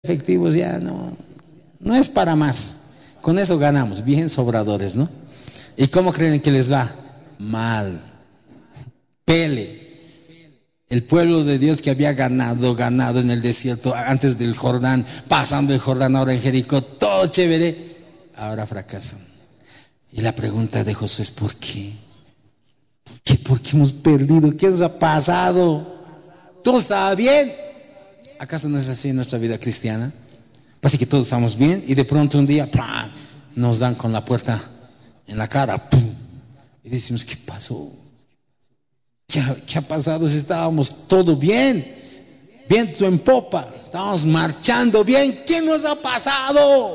efectivos ya no es para más. Con eso ganamos, bien sobradores, ¿no? ¿Y cómo creen que les va? Mal. Pele. El pueblo de Dios que había ganado en el desierto, antes del Jordán, pasando el Jordán, ahora en Jericó, todo chévere, ahora fracasan. Y la pregunta de Josué es: ¿por qué? ¿Por qué hemos perdido? ¿Qué nos ha pasado? ¿Todo estaba bien? ¿Acaso no es así en nuestra vida cristiana? Parece que todos estamos bien y de pronto un día ¡pam!, nos dan con la puerta en la cara, ¡pum!, y decimos: ¿qué pasó? ¿Qué ha pasado si estábamos todo bien? Viento en popa, estábamos marchando bien. ¿Qué nos ha pasado?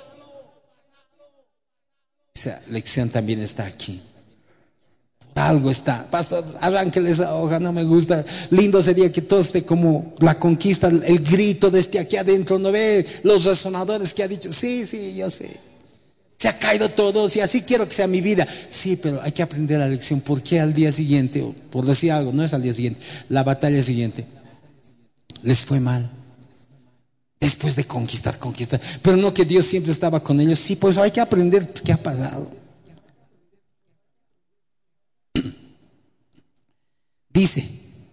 Esa lección también está aquí. Algo está. Pastor, arránquele esa hoja, no me gusta. Lindo sería que todo esté como la conquista, el grito desde aquí adentro, ¿no ve? Los resonadores que ha dicho. Sí, yo sé. Se ha caído todo, sí, así quiero que sea mi vida. Sí, pero hay que aprender la lección. ¿Por qué al día siguiente, o por decir algo, no es al día siguiente, la batalla siguiente, les fue mal? Después de conquistar, pero no que Dios siempre estaba con ellos. Sí, pues hay que aprender qué ha pasado. Dice,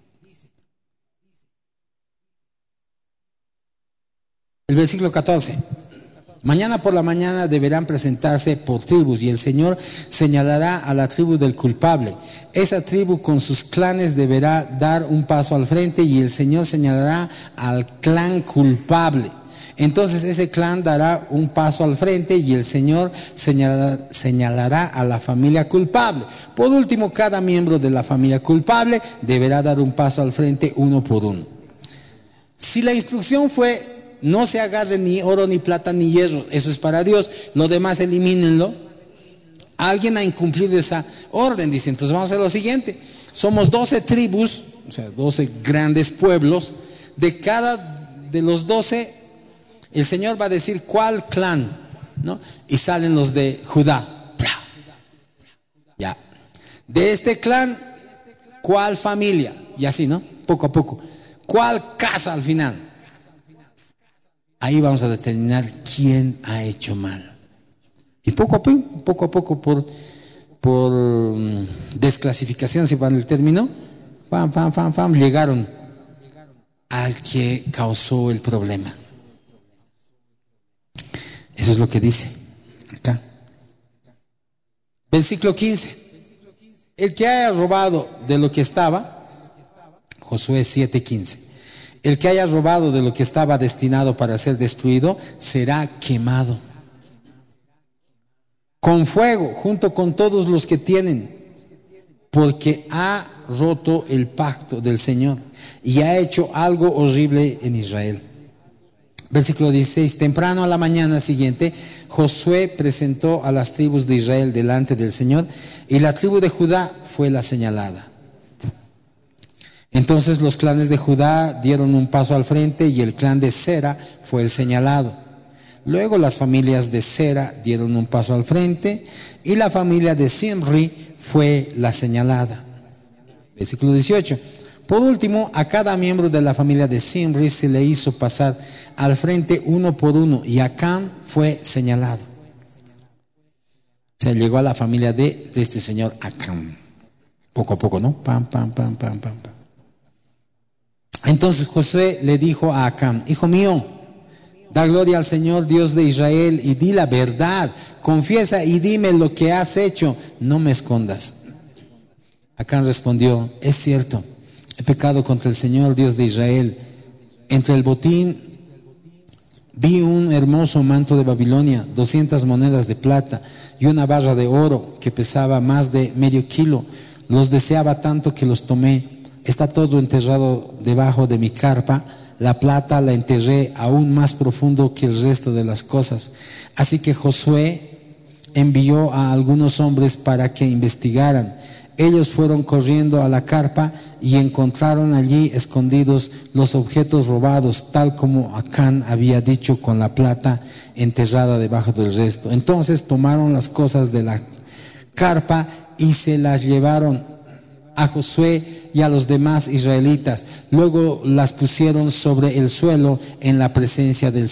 el versículo 14: mañana por la mañana deberán presentarse por tribus, y el Señor señalará a la tribu del culpable. Esa tribu con sus clanes deberá dar un paso al frente, y el Señor señalará al clan culpable. Entonces ese clan dará un paso al frente y el Señor señalará a la familia culpable. Por último, cada miembro de la familia culpable deberá dar un paso al frente uno por uno. Si la instrucción fue: no se agarre ni oro, ni plata, ni hierro, eso es para Dios, lo demás elimínenlo, alguien ha incumplido esa orden. Dice: entonces vamos a hacer lo siguiente: somos 12 tribus, o sea 12 grandes pueblos. De cada de los 12 el Señor va a decir cuál clan, ¿no? Y salen los de Judá. Ya. De este clan, ¿cuál familia? Y así, ¿no? Poco a poco. ¿Cuál casa al final? Ahí vamos a determinar quién ha hecho mal. Y poco a poco, por desclasificación, si van el término, llegaron al que causó el problema. Eso es lo que dice acá. Versículo 15: el que haya robado de lo que estaba, Josué 7:15, el que haya robado de lo que estaba destinado para ser destruido será quemado con fuego junto con todos los que tienen, porque ha roto el pacto del Señor y ha hecho algo horrible en Israel. Versículo 16: temprano a la mañana siguiente, Josué presentó a las tribus de Israel delante del Señor, y la tribu de Judá fue la señalada. Entonces los clanes de Judá dieron un paso al frente, y el clan de Sera fue el señalado. Luego las familias de Sera dieron un paso al frente, y la familia de Simri fue la señalada. Versículo 18: por último, a cada miembro de la familia de Simri se le hizo pasar al frente uno por uno, y Acán fue señalado. Se llegó a la familia de este señor Acán. Poco a poco, ¿no? Pam. Entonces Josué le dijo a Acán: hijo mío, da gloria al Señor Dios de Israel y di la verdad. Confiesa y dime lo que has hecho, no me escondas. Acán respondió: es cierto, he pecado contra el Señor Dios de Israel. Entre el botín vi un hermoso manto de Babilonia, 200 monedas de plata y una barra de oro que pesaba más de medio kilo. Los deseaba tanto que los tomé. Está todo enterrado debajo de mi carpa. La plata la enterré aún más profundo que el resto de las cosas. Así que Josué envió a algunos hombres para que investigaran. Ellos fueron corriendo a la carpa y encontraron allí escondidos los objetos robados, tal como Acán había dicho, con la plata enterrada debajo del resto. Entonces tomaron las cosas de la carpa y se las llevaron a Josué y a los demás israelitas. Luego las pusieron sobre el suelo en la presencia del